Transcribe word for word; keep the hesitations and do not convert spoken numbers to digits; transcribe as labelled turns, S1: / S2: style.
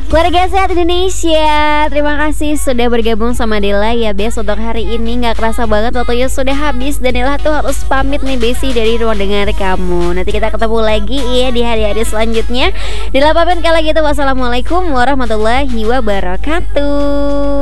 S1: Keluarga Sehat Indonesia, terima kasih sudah bergabung sama Dela ya Bes. Untuk hari ini gak kerasa banget waktunya sudah habis. Dan Dela tuh harus pamit nih Besi dari ruang dengar kamu. Nanti kita ketemu lagi ya di hari-hari selanjutnya. Dela pamit kalau gitu, wassalamualaikum warahmatullahi wabarakatuh.